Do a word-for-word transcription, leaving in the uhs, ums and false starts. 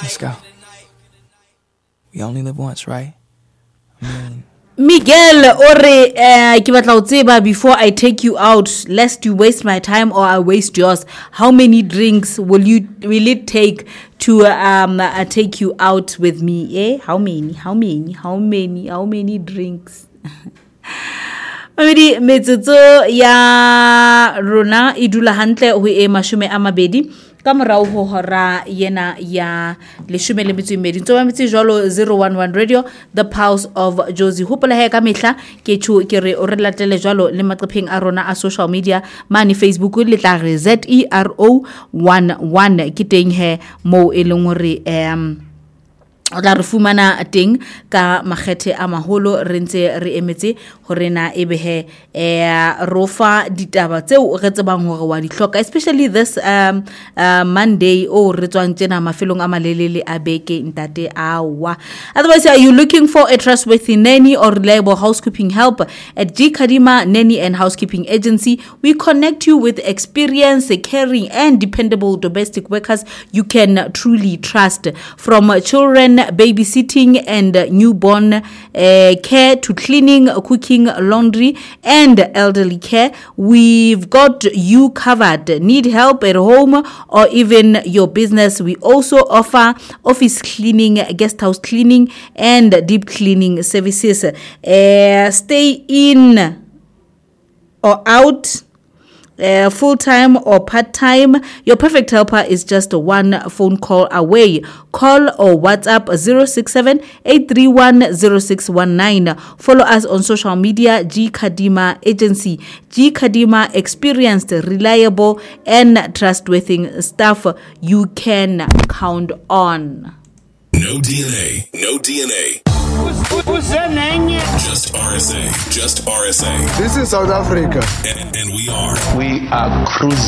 Let's go. We only live once, right? I mean... Miguel, ore, uh, ke batla ho tseba before I take you out, lest you waste my time or I waste yours. How many drinks will you will it take to um uh, take you out with me? Eh? How many? How many? How many? How many drinks? Mamedi metsotso ya rona idula hantle ho e mashome a mabedi. Ka morao ho hora yena ya leshome le metso e mmedi ntse ba metsi jwalo zero one one Radio, the pulse of Jozi. Hopola he ka mehla ke chu ke re o re latele jwalo le maqepheng a rona a social media mane Facebook le tla re Z E R O one one ke teng he mo e leng hore um o tla re fumana teng ka makgethe a maholo re ntse re emetse hore na ebe he eh rofa ditaba tseo re tsebang hore wa di hloka, especially this um uh, Monday o re tswang tsena mafelong a malelele a beke ntate awa. Otherwise, are you looking for a trustworthy nanny or reliable housekeeping help? At G Kadima Nanny and Housekeeping Agency, we connect you with experienced, caring and dependable domestic workers you can truly trust. From children babysitting and newborn uh, care to cleaning, cooking, laundry and elderly care, we've got you covered. Need help at home or even your business? We also offer office cleaning, guest house cleaning and deep cleaning services. Uh, stay in or out, Uh, full-time or part-time, your perfect helper is just one phone call away. Call or WhatsApp zero six seven eight three one zero six one nine. Follow us on social media, G Kadima Agency. G Kadima, experienced, reliable and trustworthy staff you can count on. No D N A. No D N A. Who's, who's that name? Just R S A. Just R S A. This is South Africa. And, and we are. We are cruising.